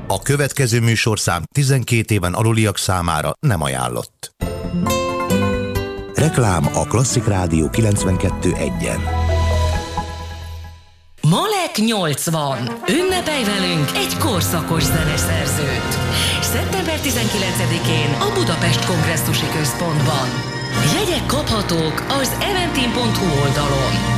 A következő műsorszám 12 éven aluliak számára nem ajánlott. Reklám a Klasszik Rádió 92.1-en. Malek 80. Ünnepelj velünk egy korszakos zeneszerzőt. Szeptember 19-én a Budapest Kongresszusi Központban. Jegyek kaphatók az eventim.hu oldalon.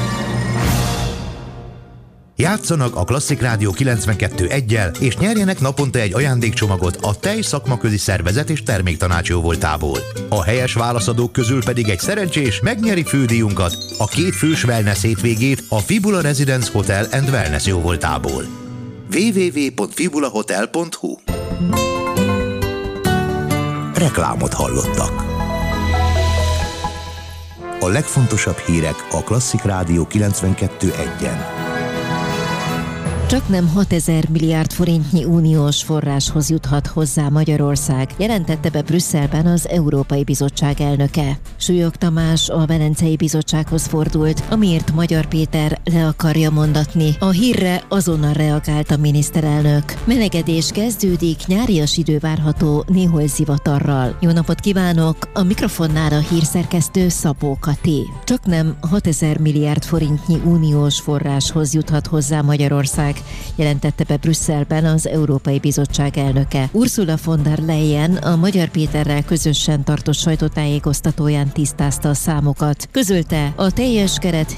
Játszanak a Klasszik Rádió 92.1-jel, és nyerjenek naponta egy ajándékcsomagot a Tej szakmaközi szervezet és terméktanács jóvoltából. A helyes válaszadók közül pedig egy szerencsés megnyeri fődíjunkat, a 2 fős wellness hétvégét a Fibula Residence Hotel and Wellness jóvoltából. www.fibulahotel.hu. Reklámot hallottak. A legfontosabb hírek a Klasszik Rádió 92.1-en. Csaknem 6000 milliárd forintnyi uniós forráshoz juthat hozzá Magyarország, jelentette be Brüsszelben az Európai Bizottság elnöke. Súlyog Tamás a Velencei Bizottsághoz fordult, amiért Magyar Péter le akarja mondatni. A hírre azonnal reagált a miniszterelnök. Melegedés kezdődik, nyárias idő várható, néhol zivatarral. Jó napot kívánok! A mikrofonnál a hírszerkesztő Szabó Kati. Csaknem 6000 milliárd forintnyi uniós forráshoz juthat hozzá Magyarország, jelentette be Brüsszelben az Európai Bizottság elnöke. Ursula von der Leyen a Magyar Péterrel közösen tartott sajtótájékoztatóján tisztázta a számokat. Közölte, a teljes keret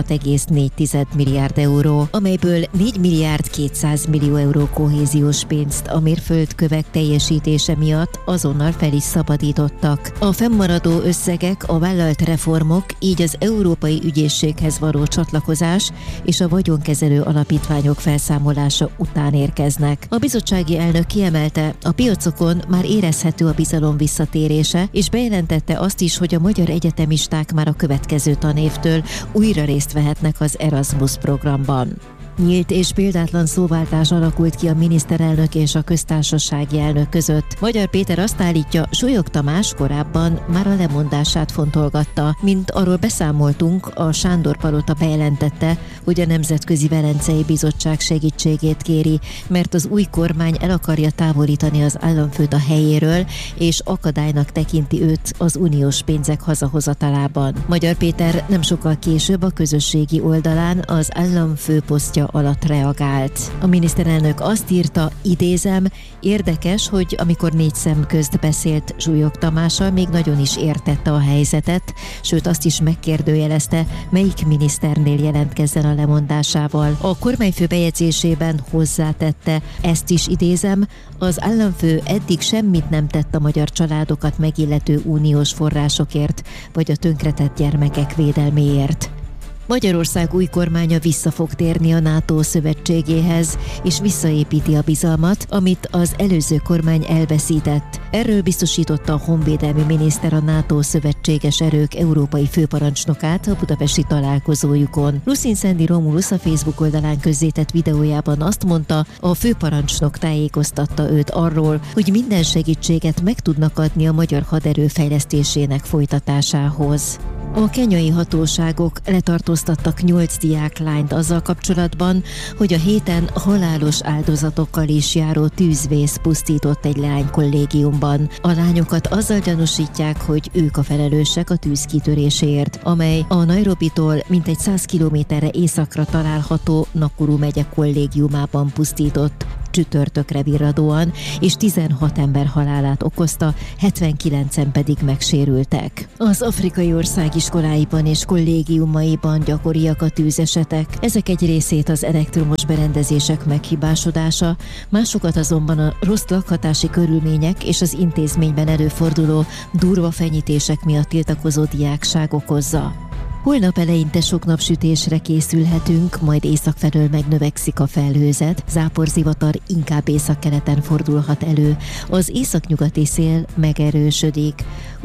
16,4 milliárd euró, amelyből 4 milliárd 200 millió euró kohéziós pénzt a mérföldkövek teljesítése miatt azonnal fel is szabadítottak. A fennmaradó összegek a vállalt reformok, így az Európai Ügyészséghez való csatlakozás és a vagyonkezelő alapítványok felszámolása után érkeznek. A bizottsági elnök kiemelte, a piacokon már érezhető a bizalom visszatérése, és bejelentette azt is, hogy a magyar egyetemisták már a következő tanévtől újra részt vehetnek az Erasmus programban. Nyílt és példátlan szóváltás alakult ki a miniszterelnök és a köztársasági elnök között. Magyar Péter azt állítja, Súlyog Tamás korábban már a lemondását fontolgatta. Mint arról beszámoltunk, a Sándor-palota bejelentette, hogy a Nemzetközi Velencei Bizottság segítségét kéri, mert az új kormány el akarja távolítani az államfőt a helyéről, és akadálynak tekinti őt az uniós pénzek hazahozatalában. Magyar Péter nem sokkal később a közösségi oldalán az államfő posztja alatt reagált. A miniszterelnök azt írta, idézem, érdekes, hogy amikor 4 szem közt beszélt Súlyog Tamással, még nagyon is értette a helyzetet, sőt azt is megkérdőjelezte, melyik miniszternél jelentkezzen a lemondásával. A kormányfő bejegyzésében hozzátette, ezt is idézem, az államfő eddig semmit nem tett a magyar családokat megillető uniós forrásokért, vagy a tönkretett gyermekek védelméért. Magyarország új kormánya vissza fog térni a NATO szövetségéhez, és visszaépíti a bizalmat, amit az előző kormány elveszített. Erről biztosította a honvédelmi miniszter a NATO szövetséges erők európai főparancsnokát a budapesti találkozójukon. Luszin Szendi Romulus a Facebook oldalán közzétett videójában azt mondta, a főparancsnok tájékoztatta őt arról, hogy minden segítséget meg tudnak adni a magyar haderő fejlesztésének folytatásához. A kenyai hatóságok letartóztattak 8 diáklányt azzal kapcsolatban, hogy a héten halálos áldozatokkal is járó tűzvész pusztított egy leánykollégiumban. A lányokat azzal gyanúsítják, hogy ők a felelősek a tűz kitöréséért, amely a Nairobitól mintegy 100 kilométerre északra található Nakuru megye kollégiumában pusztított, csütörtökre virradóan, és 16 ember halálát okozta, 79-en pedig megsérültek. Az afrikai ország iskoláiban és kollégiumaiban gyakoriak a tűzesetek. Ezek egy részét az elektromos berendezések meghibásodása, másokat azonban a rossz lakhatási körülmények és az intézményben előforduló durva fenyítések miatt tiltakozó diákság okozza. Holnap eleinte sok napsütésre készülhetünk, majd észak felől megnövekszik a felhőzet, záporzivatar inkább északkeleten fordulhat elő. Az északnyugati szél megerősödik.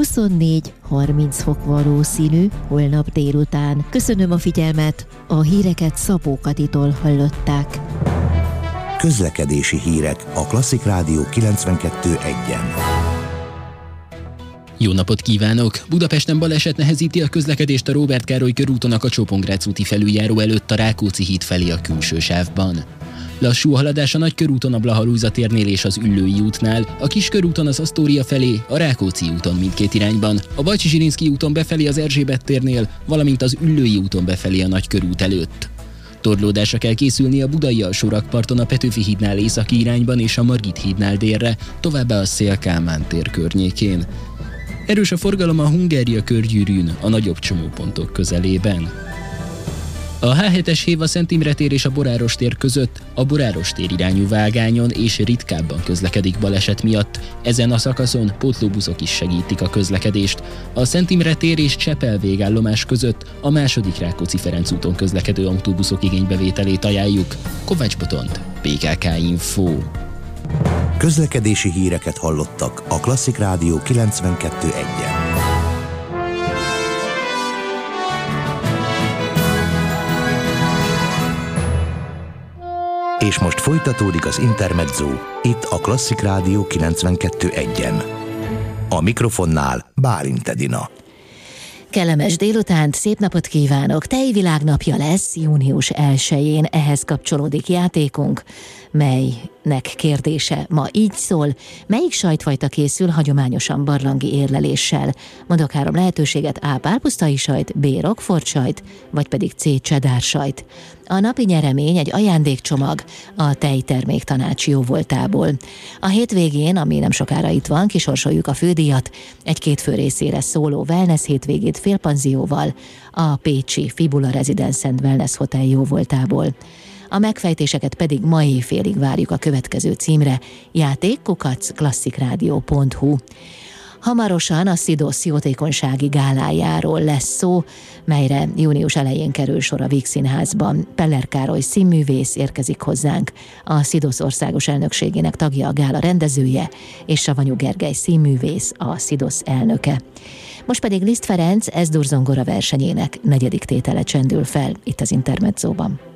24-30 fok valószínű holnap délután. Köszönöm a figyelmet, a híreket Szabó Katitól hallották. Közlekedési hírek a Klasszik Rádió 92.1-en. Jó napot kívánok! Budapesten baleset nehezíti a közlekedést a Róbert Károly körúton a Kacsó-Pongrác úti felüljáró előtt a Rákóczi híd felé a külső sávban. Lassú haladás a Nagykörúton a Blaha-Lujza térnél és az Üllői útnál, a Kiskörúton az Asztória felé, a Rákóczi úton mindkét irányban, a Bajcsy-Zsilinszky úton befelé az Erzsébet térnél, valamint az Üllői úton befelé a Nagykörút előtt. Torlódásra kell készülni a Budai alsórakparton a Petőfi hídnál északi irányban és a Margit hídnál délre, továbbá a Széll-Kálmán tér környékén. Erős a forgalom a Hungária körgyűrűn, a nagyobb csomópontok közelében. A H7-es hév a Szent Imre tér és a Boráros tér között a Boráros tér irányú vágányon és ritkábban közlekedik baleset miatt. Ezen a szakaszon pótlóbuszok is segítik a közlekedést. A Szent Imre tér és Csepel végállomás között a második Rákóczi-Ferenc úton közlekedő autóbuszok igénybevételét ajánljuk. Kovács Botont, PKK Info. Közlekedési híreket hallottak a Klasszik Rádió 92.1-en. És most folytatódik az Intermezzo, itt a Klasszik Rádió 92.1-en. A mikrofonnál Bálint Edina. Kellemes délutánt, szép napot kívánok! Tejvilágnapja lesz június 1-én, ehhez kapcsolódik játékunk, melynek kérdése ma így szól: melyik sajtfajta készül hagyományosan barlangi érleléssel? Mondok 3 lehetőséget: A. pálpusztai sajt, B. Roquefort sajt, vagy pedig C. cheddar sajt. A napi nyeremény egy ajándékcsomag a Tejterméktanács jóvoltából. A hétvégén, ami nem sokára itt van, kisorsoljuk a fődíjat, egy 2 fő részére szóló wellness hétvégét félpanzióval a pécsi Fibula Residence & Wellness Hotel jóvoltából. A megfejtéseket pedig ma éjfélig várjuk a következő címre: játék@klasszikrádió.hu. Hamarosan a SZIDOSZ jótékonysági gálájáról lesz szó, melyre június elején kerül sor a Víg Színházban. Peller Károly színművész érkezik hozzánk, a SZIDOSZ országos elnökségének tagja, a gála rendezője, és Savanyú Gergely színművész, a SZIDOSZ elnöke. Most pedig Liszt Ferenc Ez-dur zongora versenyének 4. tétele csendül fel itt az Intermezzóban.